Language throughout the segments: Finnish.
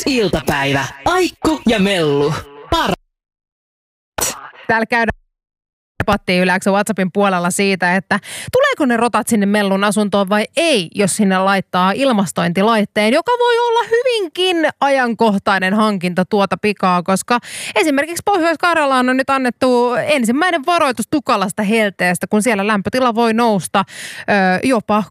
iltapäivä. Aikku ja Mellu. Täällä käydään debattia Yle X:n WhatsAppin puolella siitä, että tuleeko ne rotat sinne Mellun asuntoon vai ei, jos sinne laittaa ilmastointilaitteen, joka voi olla hyvinkin ajankohtainen hankinta tuota pikaa, koska esimerkiksi Pohjois-Karjalaan on nyt annettu ensimmäinen varoitus tukalasta helteestä, kun siellä lämpötila voi nousta jopa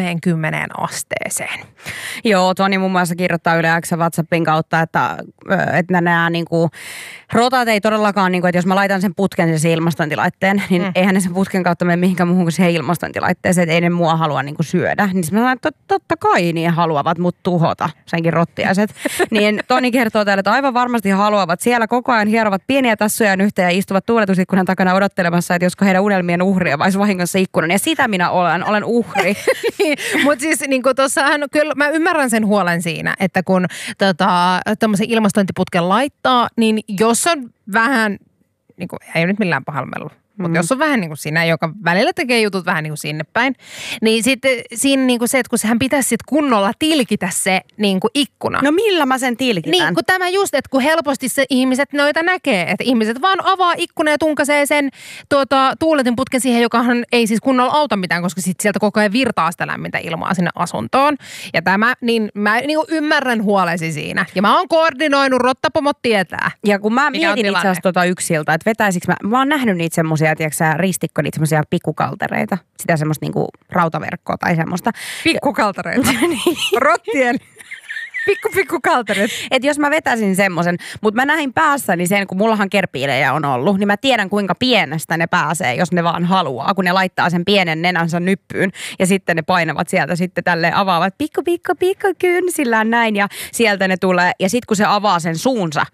30 asteeseen. Joo, Toni muun muassa kirjoittaa Yle X:n WhatsAppin kautta, että nämä niinku rotat ei todellakaan, niinku, että jos mä laitan sen putken sen ilmastointilaitteen, niin eihän ne sen putken kautta mene mihinkään muuhun kuin siihen ilmastointilaitteeseen, että ei ne mua halua niinku syödä. Niin mä sanon, että totta kai niin haluavat mut tuhota, senkin rottiaiset. Niin Toni kertoo täällä, että aivan varmasti haluavat. Siellä koko ajan hierovat pieniä tassujaan yhteen ja istuvat tuuletusikkunan takana odottelemassa, että josko heidän unelmien uhria vaisi vahingossa ikkunan. Ja sitä minä olen uhri. Niin, mutta siis niin tuossahan, kyllä mä ymmärrän sen huolen siinä, että kun tämmöisen ilmastointiputken laittaa, niin jos on vähän, niin kuin, ei nyt millään pahalla Mellu, mutta jos on vähän niin kuin sinä, joka välillä tekee jutut vähän niin kuin sinne päin, niin sitten siinä niin kuin se, että kun sehän pitäisi sitten kunnolla tilkitä se niin kuin ikkuna. No millä mä sen tilkitän? Niin, kun tämä just, että kun helposti se ihmiset noita näkee, että ihmiset vaan avaa ikkuna ja tunkasee sen tuuletinputken siihen, jokahan ei siis kunnolla auta mitään, koska sitten sieltä koko ajan virtaa sitä lämmintä ilmaa sinne asuntoon. Ja tämä, niin mä niin kuin ymmärrän huolesi siinä. Ja mä oon koordinoinut, rottapomot tietää. Ja kun mä mietin itse asiassa yksiltä, että vetäisikö mä oon nähnyt niitä semmoisia, tiedätkö ristikko, niitä semmoisia pikkukaltereita. Sitä semmoista niinku rautaverkkoa tai semmoista. Pikkukaltereita? Rottien pikkukaltereita. Että jos mä vetäisin semmoisen, mutta mä näin päässäni sen, kun mullahan kerpiilejä on ollut, niin mä tiedän kuinka pienestä ne pääsee, jos ne vaan haluaa. Kun ne laittaa sen pienen nenänsä nyppyyn ja sitten ne painavat sieltä sitten tälleen avaavat pikku kynsillään näin ja sieltä ne tulee. Ja sitten kun se avaa sen suunsa,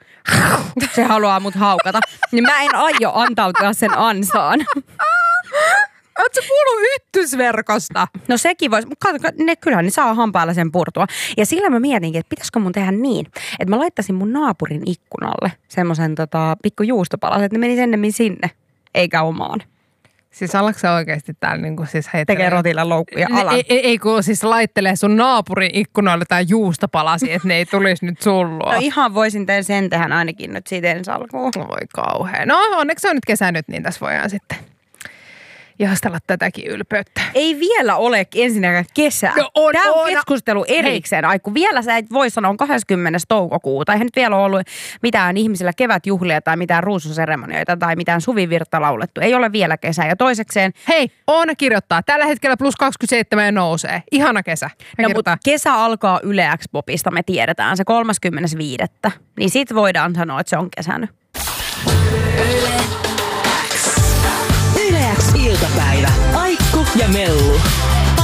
se haluaa mut haukata, niin mä en aio antautua sen ansaan. Ootko kuullut yttysverkosta? No sekin voisi, mutta kyllähän ne saa hampailla sen purtua. Ja sillä mä mietinkin, että pitäisikö mun tehdä niin, että mä laittaisin mun naapurin ikkunalle semmoisen pikku juustopalasen, että ne menisi ennemmin sinne, eikä omaan. Siis ollaanko sä oikeasti täällä niin kuin siis heittelee? Tekee rotilla loukkuja alan. Ei kun siis laittelee sun naapurin ikkunoille tai juustopalasi, että ne ei tulisi nyt sullua. No ihan voisin sen tehdä ainakin nyt siitä ensi alkuun. Voi kauhean. No onneksi on nyt kesä nyt, niin tässä voidaan sitten ihastella tätäkin ylpeyttä. Ei vielä ole ensinnäkään kesää. No Tämä on keskustelu erikseen. Aiku vielä sä et voi sanoa 20. toukokuuta. Eihän nyt vielä ole ollut mitään ihmisillä kevätjuhlia tai mitään ruususeremonioita tai mitään suvivirta laulettu. Ei ole vielä kesää. Ja toisekseen... Hei, Oona kirjoittaa. Tällä hetkellä +27 ja nousee. Ihana kesä. No mutta kesä alkaa Yle X-popista, me tiedetään. Se 35. Niin sit voidaan sanoa, että se on kesänyt. Yle X iltapäivä. Aikku ja Mellu.